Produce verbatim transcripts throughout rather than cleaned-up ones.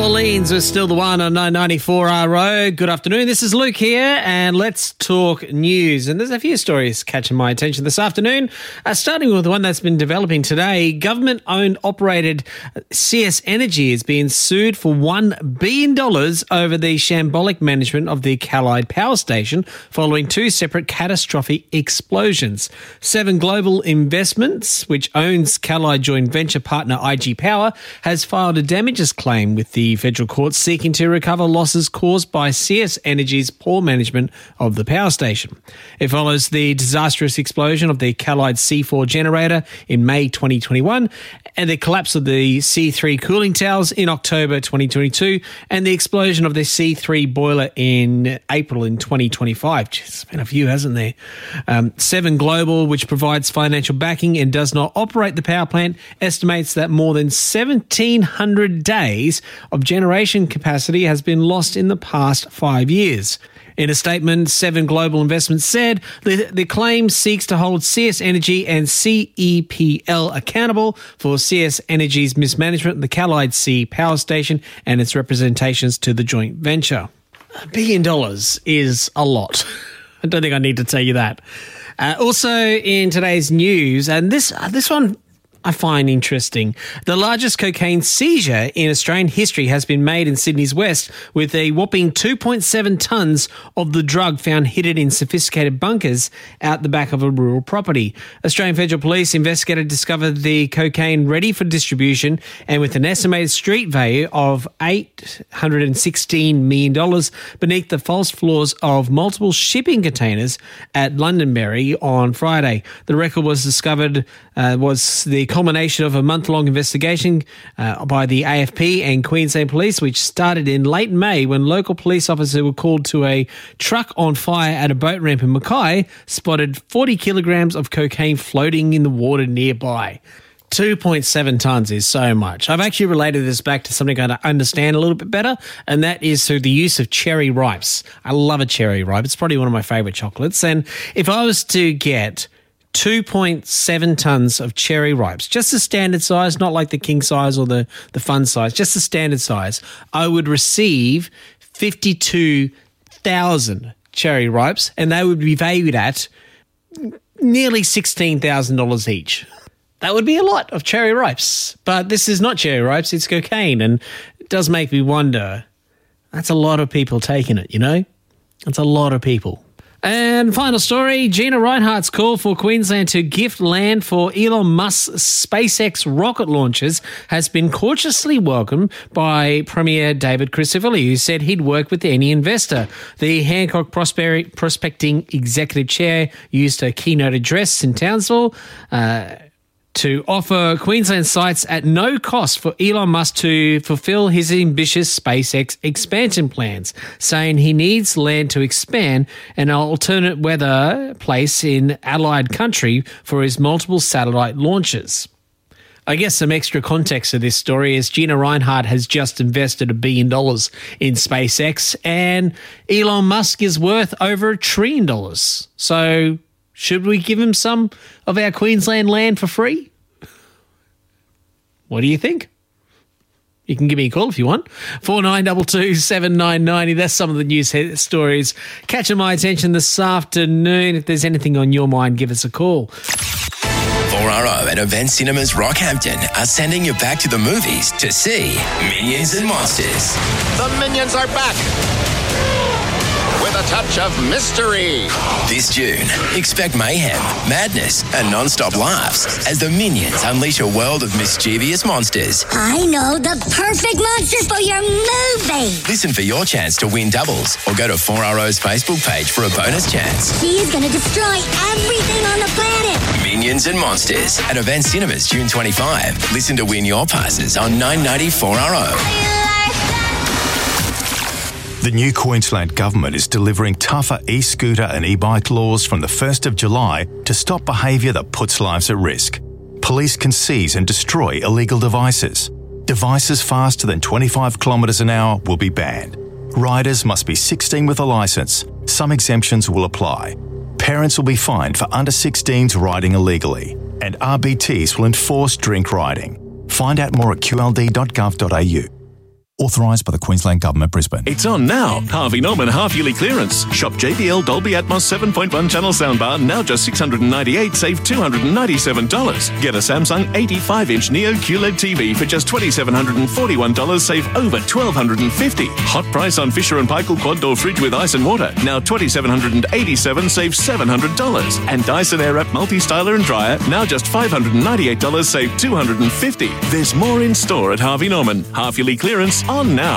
Orleans is still the one on nine ninety-four R O. Good afternoon. This is Luke here, and let's talk news. And there's a few stories catching my attention this afternoon. Uh, starting with the one that's been developing today, government-owned operated C S Energy is being sued for one billion dollars over the shambolic management of the Callide Power Station following two separate catastrophic explosions. Seven Global Investments, which owns Callide joint venture partner I G Power, has filed a damages claim with the federal court seeking to recover losses caused by C S Energy's poor management of the power station. It follows the disastrous explosion of the Callide C four generator in May twenty twenty-one and the collapse of the C three cooling towers in October twenty twenty-two and the explosion of the C three boiler in April in twenty twenty-five. Jeez, there's been a few, hasn't there? Um, Seven Global, which provides financial backing and does not operate the power plant, estimates that more than seventeen hundred days of generation capacity has been lost in the past five years. In a statement, Seven Global Investments said the, the claim seeks to hold C S Energy and C E P L accountable for C S Energy's mismanagement of the Callide C power station and its representations to the joint venture. A billion dollars is a lot. I don't think I need to tell you that. Uh, also in today's news, and this uh, this one I find interesting. The largest cocaine seizure in Australian history has been made in Sydney's west, with a whopping two point seven tonnes of the drug found hidden in sophisticated bunkers out the back of a rural property. Australian Federal Police investigators discovered the cocaine ready for distribution and with an estimated street value of eight hundred sixteen million dollars beneath the false floors of multiple shipping containers at Londonderry on Friday. The record was discovered uh, was the culmination of a month-long investigation uh, by the A F P and Queensland Police, which started in late May when local police officers were called to a truck on fire at a boat ramp in Mackay, spotted forty kilograms of cocaine floating in the water nearby. two point seven tonnes is so much. I've actually related this back to something I understand a little bit better, and that is through the use of cherry ripes. I love a cherry ripe. It's probably one of my favourite chocolates. And if I was to get two point seven tonnes of cherry ripes, just the standard size, not like the king size or the, the fun size, just the standard size, I would receive fifty-two thousand cherry ripes, and they would be valued at nearly sixteen thousand dollars each. That would be a lot of cherry ripes. But this is not cherry ripes, it's cocaine, and it does make me wonder, that's a lot of people taking it, you know? That's a lot of people. And final story, Gina Rinehart's call for Queensland to gift land for Elon Musk's SpaceX rocket launches has been cautiously welcomed by Premier David Crisafulli, who said he'd work with any investor. The Hancock Prosper- Prospecting Executive Chair used a keynote address in Townsville uh, to offer Queensland sites at no cost for Elon Musk to fulfill his ambitious SpaceX expansion plans, saying he needs land to expand an alternate weather place in allied country for his multiple satellite launches. I guess some extra context to this story is Gina Rinehart has just invested a billion dollars in SpaceX, and Elon Musk is worth over a trillion dollars. So should we give him some of our Queensland land for free? What do you think? You can give me a call if you want. four nine two two, seven nine nine zero. That's some of the news he- stories catching my attention this afternoon. If there's anything on your mind, give us a call. four R O and Event Cinemas Rockhampton are sending you back to the movies to see Minions and Monsters. The Minions are back! With a touch of mystery. This June, expect mayhem, madness, and non-stop laughs as the Minions unleash a world of mischievous monsters. I know the perfect monsters for your movie. Listen for your chance to win doubles or go to four R O's Facebook page for a bonus chance. He is going to destroy everything on the planet. Minions and Monsters at Event Cinemas June twenty-fifth. Listen to win your passes on nine ninety four R O. The new Queensland Government is delivering tougher e-scooter and e-bike laws from the first of July to stop behaviour that puts lives at risk. Police can seize and destroy illegal devices. Devices faster than twenty-five kilometres an hour will be banned. Riders must be sixteen with a licence. Some exemptions will apply. Parents will be fined for under sixteens riding illegally. And R B Ts will enforce drink riding. Find out more at q l d dot gov dot a u. Authorised by the Queensland Government, Brisbane. It's on now. Harvey Norman half-yearly clearance. Shop J B L Dolby Atmos seven point one channel soundbar, now just six hundred ninety-eight dollars, save two hundred ninety-seven dollars. Get a Samsung eighty-five inch Neo Q L E D T V for just two thousand seven hundred forty-one dollars, save over one thousand two hundred fifty dollars. Hot price on Fisher and Paykel quad door fridge with ice and water, now two thousand seven hundred eighty-seven dollars, save seven hundred dollars. And Dyson Airwrap multi-styler and dryer, now just five hundred ninety-eight dollars, save two hundred fifty dollars. There's more in store at Harvey Norman. Half-yearly clearance on now.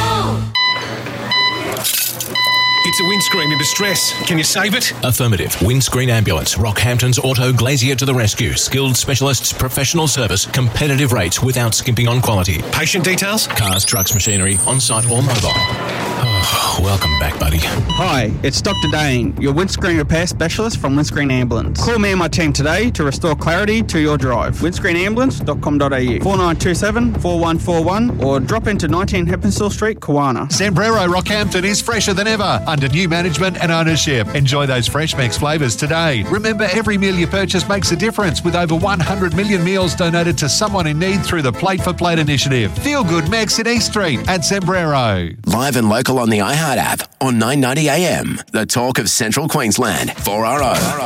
It's a windscreen in distress. Can you save it? Affirmative. Windscreen Ambulance. Rockhampton's Auto Glazier to the rescue. Skilled specialists, professional service, competitive rates without skimping on quality. Patient details? Cars, trucks, machinery, on-site or mobile. Oh, welcome back, buddy. Hi, it's Doctor Dane, your windscreen repair specialist from Windscreen Ambulance. Call me and my team today to restore clarity to your drive. windscreen ambulance dot com dot a u, four nine two seven, four one four one, or drop into nineteen Heppenstall Street, Kawana. Sombrero Rockhampton is fresher than ever under new management and ownership. Enjoy those Fresh Mex flavours today. Remember, every meal you purchase makes a difference, with over one hundred million meals donated to someone in need through the Plate for Plate initiative. Feel good Mex in East Street at Sombrero. Live and local on the iHeart app on nine ninety A M. The talk of Central Queensland. four R O.